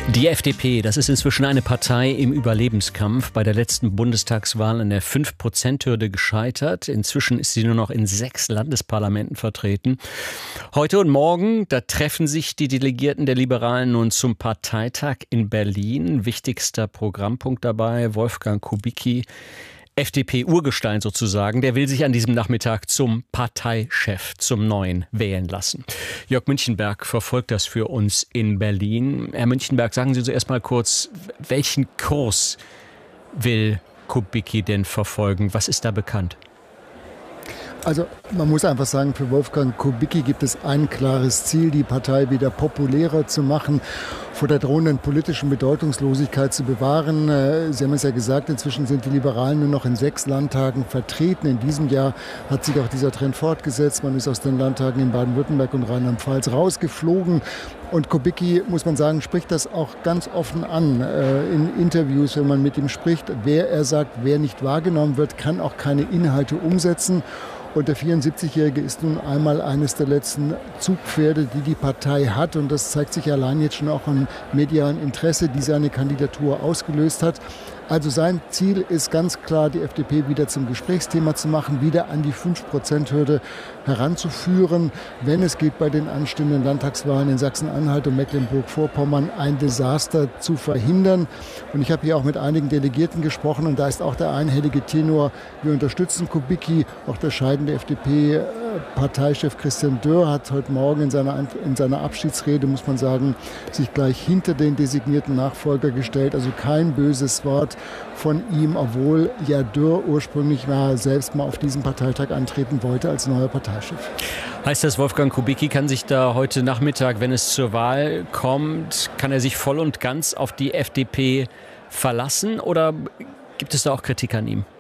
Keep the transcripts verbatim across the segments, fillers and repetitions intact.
Die F D P, das ist inzwischen eine Partei im Überlebenskampf. Bei der letzten Bundestagswahl an der fünf Prozent Hürde gescheitert. Inzwischen ist sie nur noch in sechs Landesparlamenten vertreten. Heute und morgen, da treffen sich die Delegierten der Liberalen nun zum Parteitag in Berlin. Wichtigster Programmpunkt dabei, Wolfgang Kubicki, F D P-Urgestein sozusagen, der will sich an diesem Nachmittag zum Parteichef, zum Neuen, wählen lassen. Jörg Münchenberg verfolgt das für uns in Berlin. Herr Münchenberg, sagen Sie uns erst mal kurz, welchen Kurs will Kubicki denn verfolgen? Was ist da bekannt? Also man muss einfach sagen, für Wolfgang Kubicki gibt es ein klares Ziel, die Partei wieder populärer zu machen, vor der drohenden politischen Bedeutungslosigkeit zu bewahren. Sie haben es ja gesagt, inzwischen sind die Liberalen nur noch in sechs Landtagen vertreten. In diesem Jahr hat sich auch dieser Trend fortgesetzt. Man ist aus den Landtagen in Baden-Württemberg und Rheinland-Pfalz rausgeflogen. Und Kubicki, muss man sagen, spricht das auch ganz offen an äh, in Interviews, wenn man mit ihm spricht. Wer er sagt, wer nicht wahrgenommen wird, kann auch keine Inhalte umsetzen. Und der vierundsiebzigjährige ist nun einmal eines der letzten Zugpferde, die die Partei hat. Und das zeigt sich allein jetzt schon auch im medialen Interesse, die seine Kandidatur ausgelöst hat. Also sein Ziel ist ganz klar, die F D P wieder zum Gesprächsthema zu machen, wieder an die fünf Prozent Hürde heranzuführen, wenn es geht, bei den anstehenden Landtagswahlen in Sachsen-Anhalt und Mecklenburg-Vorpommern ein Desaster zu verhindern. Und ich habe hier auch mit einigen Delegierten gesprochen und da ist auch der einhellige Tenor, wir unterstützen Kubicki. Auch der scheidende F D P-Parteichef Christian Dörr hat heute Morgen in seiner, in seiner Abschiedsrede, muss man sagen, sich gleich hinter den designierten Nachfolger gestellt. Also kein böses Wort von ihm, obwohl ja Dörr ursprünglich mal selbst mal auf diesem Parteitag antreten wollte als neuer Parteichef. Heißt das, Wolfgang Kubicki kann sich da heute Nachmittag, wenn es zur Wahl kommt, kann er sich voll und ganz auf die F D P verlassen oder gibt es da auch Kritik an ihm?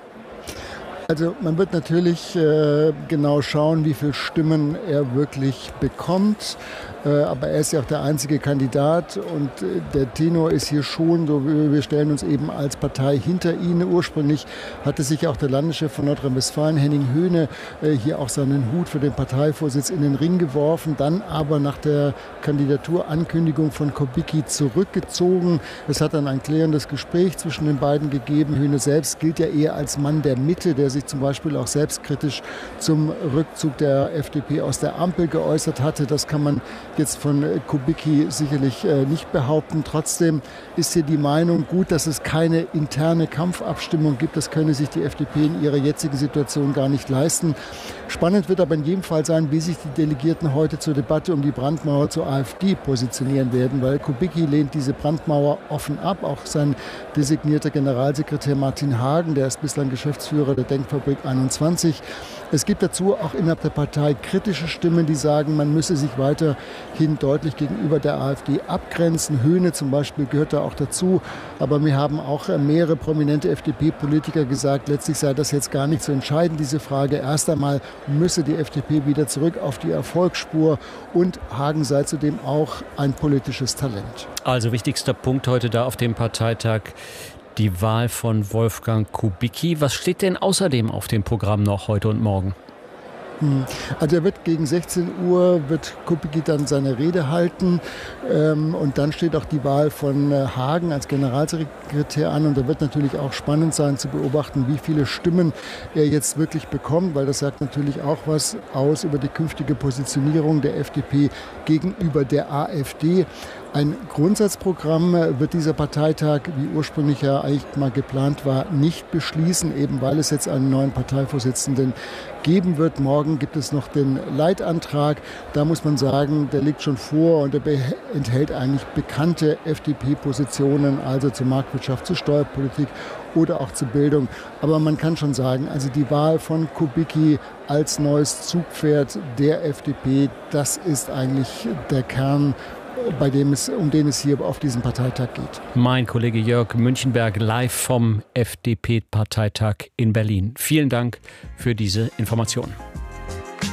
Also man wird natürlich äh, genau schauen, wie viele Stimmen er wirklich bekommt. Äh, aber er ist ja auch der einzige Kandidat und äh, der Tenor ist hier schon so, wir stellen uns eben als Partei hinter ihn. Ursprünglich hatte sich auch der Landeschef von Nordrhein-Westfalen, Henning Höhne, äh, hier auch seinen Hut für den Parteivorsitz in den Ring geworfen, dann aber nach der Kandidatorankündigung von Kubicki zurückgezogen. Es hat dann ein klärendes Gespräch zwischen den beiden gegeben. Höhne selbst gilt ja eher als Mann der Mitte, der sich zum Beispiel auch selbstkritisch zum Rückzug der F D P aus der Ampel geäußert hatte. Das kann man jetzt von Kubicki sicherlich äh, nicht behaupten. Trotzdem ist hier die Meinung gut, dass es keine interne Kampfabstimmung gibt. Das könne sich die F D P in ihrer jetzigen Situation gar nicht leisten. Spannend wird aber in jedem Fall sein, wie sich die Delegierten heute zur Debatte um die Brandmauer zur AfD positionieren werden, weil Kubicki lehnt diese Brandmauer offen ab. Auch sein designierter Generalsekretär Martin Hagen, der ist bislang Geschäftsführer der Denkfabrik einundzwanzig. Es gibt dazu auch innerhalb der Partei kritische Stimmen, die sagen, man müsse sich weiterhin deutlich gegenüber der AfD abgrenzen. Höhne zum Beispiel gehört da auch dazu. Aber mir haben auch mehrere prominente F D P-Politiker gesagt, letztlich sei das jetzt gar nicht so entscheidend, diese Frage. Erst einmal müsse die F D P wieder zurück auf die Erfolgsspur und Hagen sei zudem auch ein politisches Talent. Also wichtigster Punkt heute da auf dem Parteitag, die Wahl von Wolfgang Kubicki. Was steht denn außerdem auf dem Programm noch heute und morgen? Also er wird gegen sechzehn Uhr wird Kubicki dann seine Rede halten ähm, und dann steht auch die Wahl von äh, Hagen als Generalsekretär an und da wird natürlich auch spannend sein zu beobachten, wie viele Stimmen er jetzt wirklich bekommt, weil das sagt natürlich auch was aus über die künftige Positionierung der F D P gegenüber der AfD. Ein Grundsatzprogramm wird dieser Parteitag, wie ursprünglich ja eigentlich mal geplant war, nicht beschließen, eben weil es jetzt einen neuen Parteivorsitzenden geben wird. Morgen gibt es noch den Leitantrag. Da muss man sagen, der liegt schon vor und der enthält eigentlich bekannte F D P-Positionen, also zur Marktwirtschaft, zur Steuerpolitik oder auch zur Bildung. Aber man kann schon sagen, also die Wahl von Kubicki als neues Zugpferd der F D P, das ist eigentlich der Kern, bei dem es, um den es hier auf diesem Parteitag geht. Mein Kollege Jörg Münchenberg live vom F D P-Parteitag in Berlin. Vielen Dank für diese Informationen.